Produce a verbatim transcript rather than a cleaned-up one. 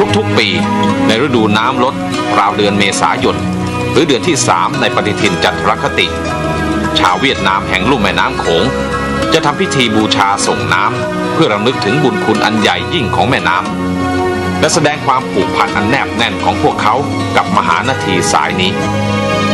ทุกๆปีในฤดูน้ำลดราวเดือนเมษายนหรือเดือนที่สามในปฏิทินจันทรคติชาวเวียดนามแห่งลุ่มแม่น้ำโขงจะทำพิธีบูชาส่งน้ำเพื่อรำลึกถึงบุญคุณอันใหญ่ยิ่งของแม่น้ำและแสดงความผูกพันอันแนบแน่นของพวกเขากับมหานาทีสายนี้